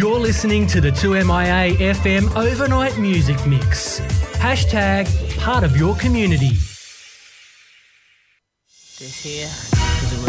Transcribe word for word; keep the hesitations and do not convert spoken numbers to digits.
You're listening to the two M I A F M Overnight Music Mix. Hashtag part of your community. This here is a